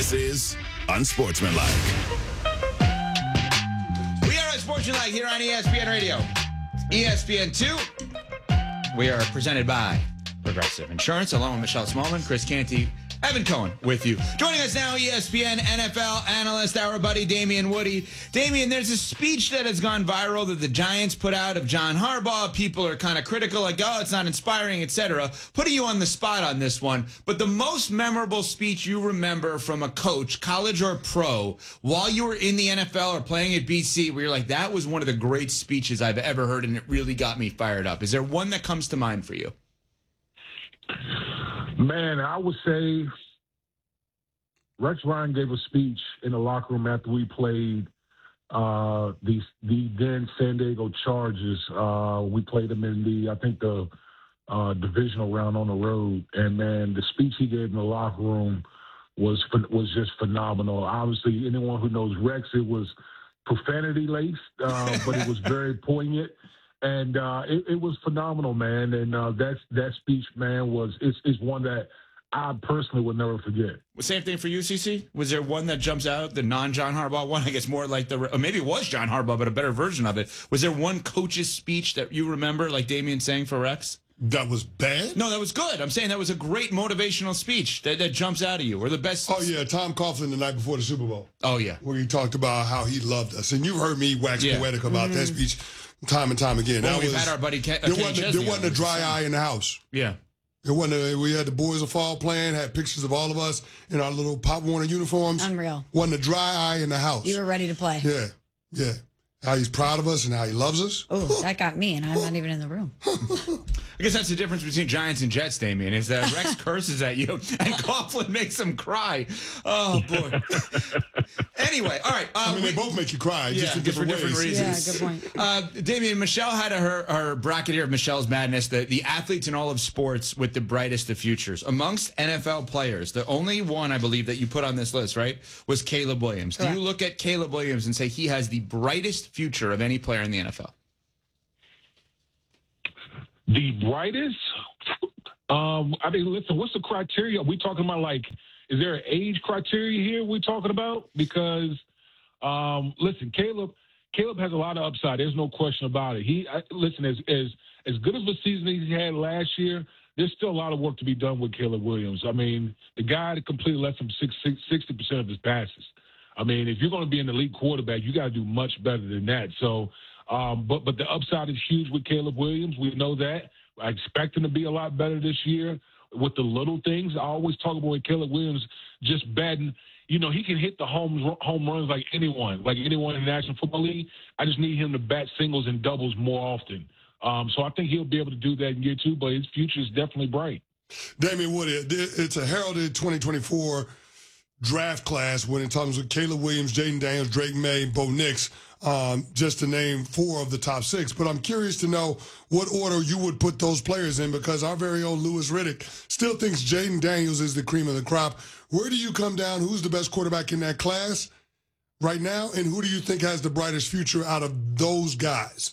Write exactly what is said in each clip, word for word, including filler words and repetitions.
This is Unsportsmanlike. We are Unsportsmanlike here on E S P N Radio. E S P N two. We are presented by Progressive Insurance, along with Michelle Smallman, Chris Canty, Evan Cohen with you. Joining us now, E S P N N F L analyst, our buddy Damien Woody. Damien, there's a speech that has gone viral that the Giants put out of John Harbaugh. People are kind of critical, like, oh, it's not inspiring, et cetera. Putting you on the spot on this one. But the most memorable speech you remember from a coach, college or pro, while you were in the N F L or playing at B C, where you're like, that was one of the great speeches I've ever heard, and it really got me fired up. Is there one that comes to mind for you? Man, I would say Rex Ryan gave a speech in the locker room after we played uh, the the then San Diego Chargers. Uh, we played them in the, I think, the uh, divisional round on the road. And, man, the speech he gave in the locker room was was just phenomenal. Obviously, anyone who knows Rex, it was profanity-laced, uh, but it was very poignant. And uh, it, it was phenomenal, man. And uh, that's, that speech, man, was is is one that I personally would never forget. Same thing for you, C C? Was there one that jumps out, the non-John Harbaugh one? I guess more like the, or maybe it was John Harbaugh, but a better version of it. Was there one coach's speech that you remember, like Damien saying for Rex? That was bad? No, that was good. I'm saying that was a great motivational speech that, that jumps out of you, or the best. Oh, yeah, Tom Coughlin the night before the Super Bowl. Oh, yeah. Where he talked about how he loved us. And you've heard me wax Yeah. poetic about Mm-hmm. that speech time and time again. Well, that we've was, had our buddy Ke- uh, there Kenny wasn't, Chesney there wasn't on a dry eye in the house. Yeah. It wasn't a, we had the Boys of Fall playing, had pictures of all of us in our little Pop Warner uniforms. Unreal. Wasn't a dry eye in the house. You were ready to play. Yeah, yeah. How he's proud of us and how he loves us. Oh, that got me, and I'm not even in the room. I guess that's the difference between Giants and Jets, Damien, is that Rex curses at you and Coughlin makes him cry. Oh, boy. Anyway, all right. Uh, I mean, we, they both make you cry, yeah, just in just for different, different ways. reasons. Yeah, good point. Uh, Damien, Michelle had a, her, her bracket here of Michelle's Madness, the, the athletes in all of sports with the brightest of futures. Amongst N F L players, the only one, I believe, that you put on this list, right, was Caleb Williams. Correct. Do you look at Caleb Williams and say he has the brightest future of any player in the N F L? The brightest? Um, I mean, listen, what's the criteria? Are we talking about, like, is there an age criteria here we're talking about? Because, um, listen, Caleb Caleb has a lot of upside. There's no question about it. He, I, listen, as, as, as good of a season as he had last year, there's still a lot of work to be done with Caleb Williams. I mean, the guy completed less than sixty percent of his passes. I mean, if you're going to be an elite quarterback, you got to do much better than that. So, um, but but the upside is huge with Caleb Williams. We know that. I expect him to be a lot better this year with the little things. I always talk about with Caleb Williams just batting. You know, he can hit the home home runs like anyone, like anyone in the National Football League. I just need him to bat singles and doubles more often. Um, so I think he'll be able to do that in year two, but his future is definitely bright. Damien Woody, it's a heralded twenty twenty-four draft class when it comes with Caleb Williams, Jaden Daniels, Drake May, Bo Nix, um, just to name four of the top six. But I'm curious to know what order you would put those players in, because our very own Louis Riddick still thinks Jaden Daniels is the cream of the crop. Where do you come down? Who's the best quarterback in that class right now? And who do you think has the brightest future out of those guys?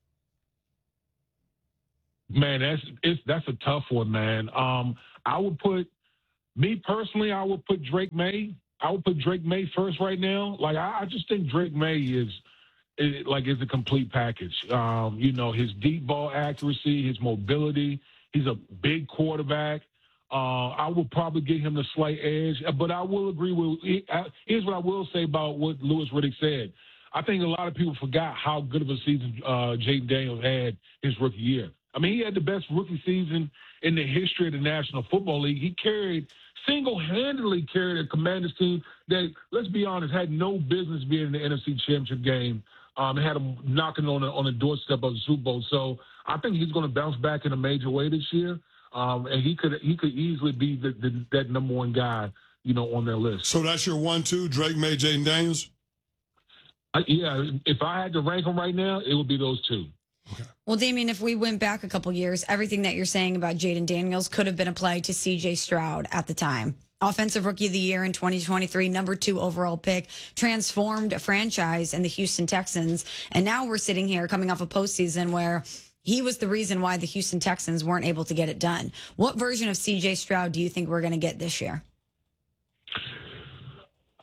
Man, that's it's that's a tough one, man. Um, I would put me personally. I would put Drake May. I would put Drake May first right now. Like I, I just think Drake May is, is like is a complete package. Um, you know, his deep ball accuracy, his mobility. He's a big quarterback. Uh, I would probably give him the slight edge, but I will agree with. Here's what I will say about what Louis Riddick said. I think a lot of people forgot how good of a season uh, Jaden Daniels had his rookie year. I mean, he had the best rookie season in the history of the National Football League. He carried, single-handedly carried a Commanders team that, let's be honest, had no business being in the N F C Championship game. Um, had them knocking on the, on the doorstep of the Super Bowl. So I think he's going to bounce back in a major way this year. Um, and he could he could easily be the, the, that number one guy, you know, on their list. So that's your one, two, Drake May, Jaden Daniels? I, yeah, if I had to rank them right now, it would be those two. Okay. Well, Damien, if we went back a couple years, everything that you're saying about Jaden Daniels could have been applied to C J Stroud at the time. Offensive Rookie of the Year in twenty twenty-three, number two overall pick, transformed a franchise in the Houston Texans. And now we're sitting here coming off a postseason where he was the reason why the Houston Texans weren't able to get it done. What version of C J Stroud do you think we're going to get this year?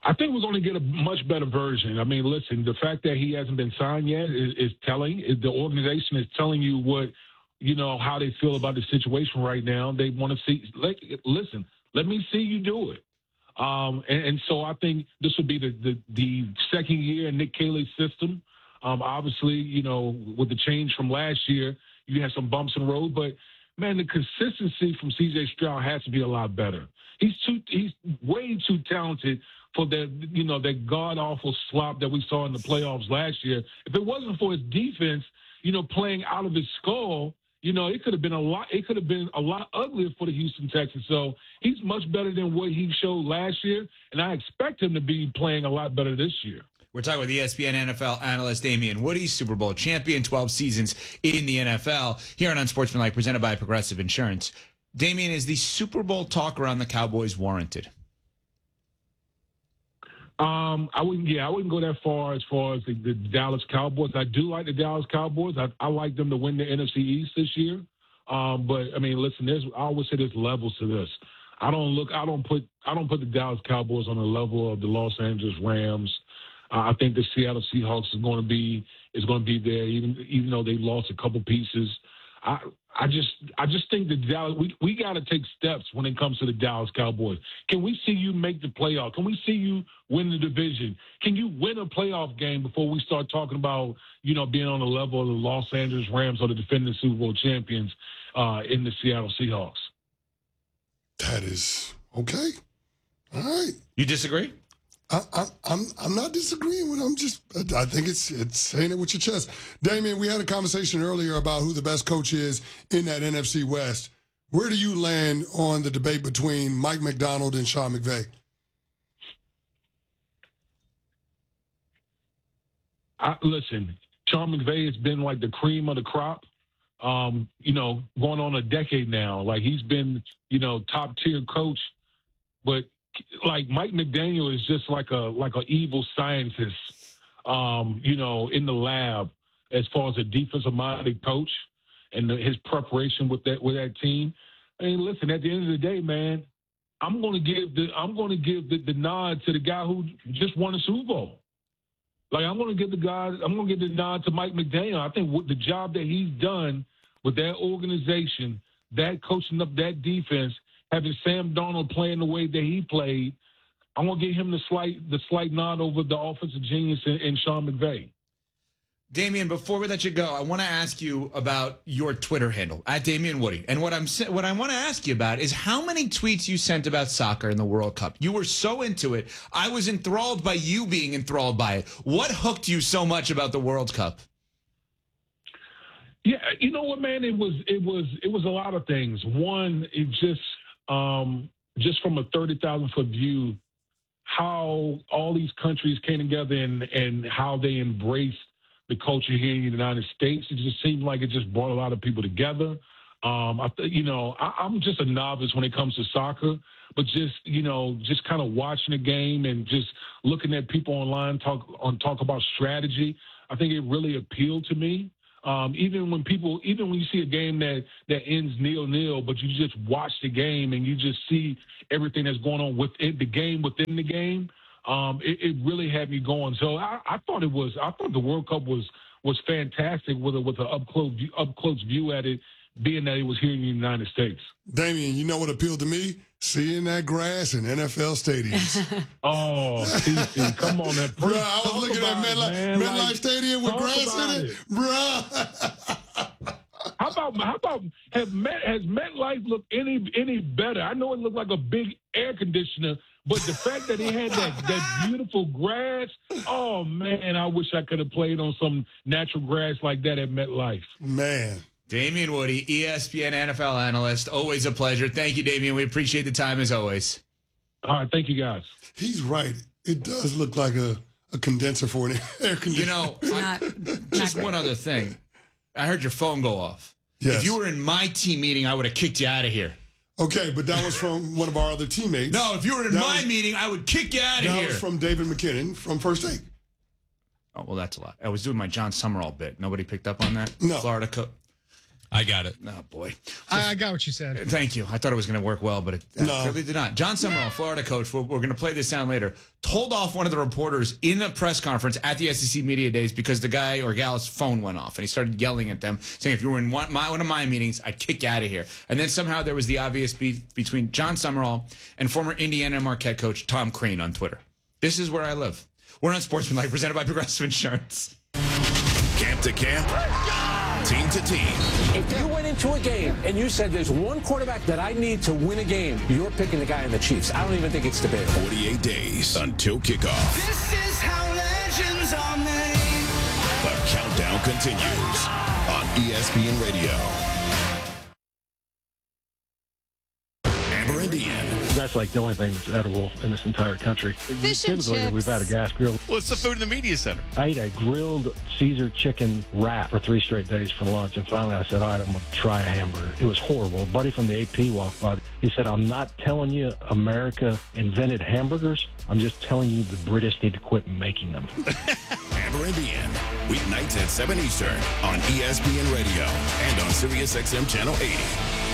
I think we're going to get a much better version. I mean, listen, the fact that he hasn't been signed yet is, is telling. The organization is telling you what, you know, how they feel about the situation right now. They want to see, let, listen, let me see you do it. Um, and, and so I think this will be the, the, the second year in Nick Caley's system. Um, obviously, you know, with the change from last year, you had some bumps in the road, but man, the consistency from C J Stroud has to be a lot better. He's too, he's way too talented for that, you know, that god-awful slop that we saw in the playoffs last year. If it wasn't for his defense, you know, playing out of his skull, you know, it could have been a lot, it could have been a lot uglier for the Houston Texans. So he's much better than what he showed last year, and I expect him to be playing a lot better this year. We're talking with E S P N N F L analyst Damien Woody, Super Bowl champion, twelve seasons in the N F L, here on Unsportsmanlike, presented by Progressive Insurance. Damien, is the Super Bowl talk around the Cowboys warranted? Um, I wouldn't. Yeah, I wouldn't go that far as far as the, the Dallas Cowboys. I do like the Dallas Cowboys. I, I like them to win the N F C East this year. Um, but I mean, listen, there's. I always say there's levels to this. I don't look. I don't put. I don't put the Dallas Cowboys on the level of the Los Angeles Rams. Uh, I think the Seattle Seahawks is going to be is going to be there, even even though they lost a couple pieces. I I just I just think the Dallas we we got to take steps when it comes to the Dallas Cowboys. Can we see you make the playoff? Can we see you win the division? Can you win a playoff game before we start talking about, you know, being on the level of the Los Angeles Rams or the defending Super Bowl champions uh, in the Seattle Seahawks? That is okay. All right. You disagree? I, I, I'm I'm not disagreeing with. I'm just. I think it's it's saying it with your chest, Damien. We had a conversation earlier about who the best coach is in that N F C West. Where do you land on the debate between Mike Macdonald and Sean McVay? I, listen, Sean McVay has been like the cream of the crop. Um, you know, going on a decade now. Like he's been, you know, top tier coach, but. Like Mike McDaniel is just like a like an evil scientist, um, you know, in the lab as far as a defensive minded coach and the, his preparation with that with that team. I mean, listen, at the end of the day, man, I'm going to give the I'm going to give the, the nod to the guy who just won a Super Bowl. Like I'm going to give the guy I'm going to give the nod to Mike McDaniel. I think what the job that he's done with that organization, that coaching up that defense. Having Sam Darnold playing the way that he played, I'm gonna give him the slight the slight nod over the offensive genius in, in Sean McVay. Damien, before we let you go, I want to ask you about your Twitter handle at Damien Woody, and what I'm what I want to ask you about is how many tweets you sent about soccer in the World Cup. You were so into it. I was enthralled by you being enthralled by it. What hooked you so much about the World Cup? Yeah, you know what, man? It was it was it was a lot of things. One, it just Um, just from a thirty thousand foot view, how all these countries came together and, and how they embraced the culture here in the United States. It just seemed like it just brought a lot of people together. Um, I th- you know, I, I'm just a novice when it comes to soccer, but just, you know, just kind of watching the game and just looking at people online talk on talk about strategy. I think it really appealed to me. Um, even when people, even when you see a game that, that ends nil-nil, but you just watch the game and you just see everything that's going on within the game, within the game, um, it, it really had me going. So I, I thought it was, I thought the World Cup was was fantastic with a, with an up close up close view at it, being that it was here in the United States. Damien, you know what appealed to me? Seeing that grass in N F L stadiums. Oh, T C, come on, that. Bro, I was Talk looking at about it, MetLife, man. MetLife Like, Stadium with talk grass about in it, it. bro. How about how about have Met has MetLife looked any any better? I know it looked like a big air conditioner, but the fact that it had that that beautiful grass, oh man, I wish I could have played on some natural grass like that at MetLife. Man. Damien Woody, E S P N N F L analyst. Always a pleasure. Thank you, Damien. We appreciate the time as always. All right, thank you guys. He's right. It does look like a, a condenser for an air conditioner. You know, I, just one other thing. I heard your phone go off. Yes. If you were in my team meeting, I would have kicked you out of here. Okay, but that was from one of our other teammates. No, if you were in That my was- meeting, I would kick you out of That here. was from David McKinnon from First Take. Oh, well, that's a lot. I was doing my John Summerall bit. Nobody picked up on that? No. Florida co- I got it. Oh, boy. I, I got what you said. Thank you. I thought it was going to work well, but it uh, No. really did not. John Summerall, Florida coach, we're, we're going to play this sound later, told off one of the reporters in a press conference at the S E C Media Days because the guy or gal's phone went off, and he started yelling at them, saying, if you were in one, my, one of my meetings, I'd kick you out of here. And then somehow there was the obvious beef between John Summerall and former Indiana Marquette coach Tom Crane on Twitter. This is where I live. We're on Sportsmanlike, presented by Progressive Insurance. Camp to camp, team to team. If you went into a game and you said there's one quarterback that I need to win a game, you're picking the guy in the Chiefs. I don't even think it's debatable. forty-eight days until kickoff. This is how legends are made. The countdown continues on E S P N Radio. Amber and Ian. That's like the only thing that's edible in this entire country. Fish and Typically, chips. we've had a gas grill. What's the food in the media center? I ate a grilled Caesar chicken wrap for three straight days for lunch, and finally I said, all right, I'm going to try a hamburger. It was horrible. A buddy from the A P walked by. He said, I'm not telling you America invented hamburgers. I'm just telling you the British need to quit making them. Amber and Ian. Weeknights at seven Eastern on E S P N Radio and on Sirius X M Channel eighty.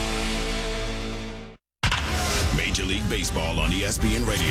Major League Baseball on E S P N Radio.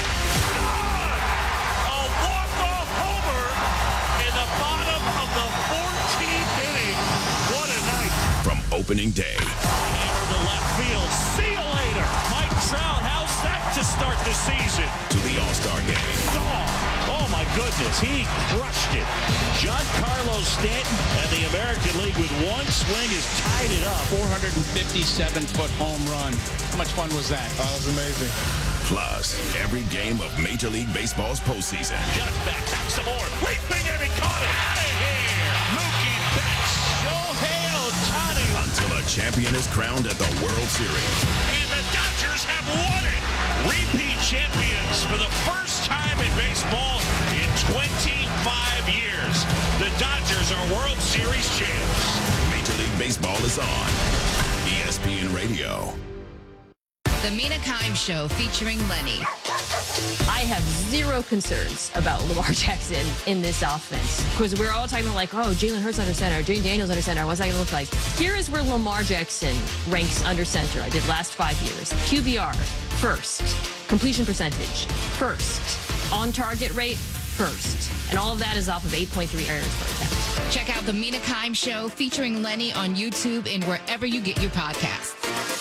A walk-off homer in the bottom of the fourteenth inning. What a night. From opening day Hammer to left field. See you later. Mike Trout, how's that to start the season? to the All-Star Game. Oh, oh my goodness, he crushed it. Giancarlo Stanton and the American League with one swing has tied it up. four hundred fifty-seven foot home run. How much fun was that? That was amazing. Plus, every game of Major League Baseball's postseason. Just back, back some more. Leaping and he caught it. Out of here. Mookie Betts. Shohei Ohtani. Until a champion is crowned at the World Series. And the Dodgers have won it. Repeat champions for the first time in baseball in twenty-five years. The Dodgers are World Series champs. Major League Baseball is on E S P N Radio. The Mina Kimes Show featuring Lenny. I have zero concerns about Lamar Jackson in this offense because we're all talking like, oh, Jalen Hurts under center, Jane Daniels under center. What's that going to look like? Here is where Lamar Jackson ranks under center. I did last five years. Q B R, first. Completion percentage, first. On target rate, first. And all of that is off of eight point three errors per attempt. Check out The Mina Kimes Show featuring Lenny on YouTube and wherever you get your podcasts.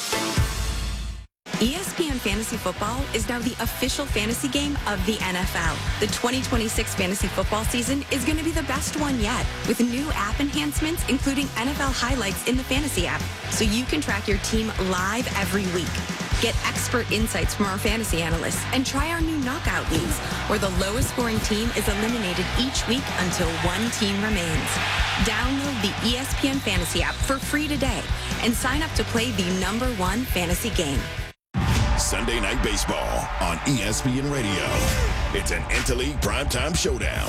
E S P N Fantasy Football is now the official fantasy game of the N F L. The twenty twenty-six fantasy football season is going to be the best one yet, with new app enhancements, including N F L highlights in the fantasy app, so you can track your team live every week. Get expert insights from our fantasy analysts and try our new knockout leagues, where the lowest scoring team is eliminated each week until one team remains. Download the E S P N Fantasy app for free today and sign up to play the number one fantasy game. Sunday Night Baseball on E S P N Radio. It's an interleague primetime showdown.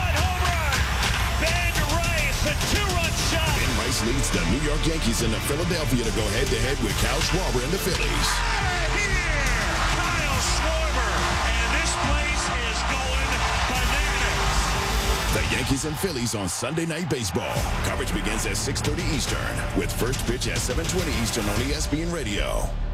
Ben Rice, a two-run shot. Ben Rice leads the New York Yankees into Philadelphia to go head-to-head with Kyle Schwarber and the Phillies. Out of here, Kyle Schwarber, and this place is going bananas. The Yankees and Phillies on Sunday Night Baseball. Coverage begins at six thirty Eastern with first pitch at seven twenty Eastern on E S P N Radio.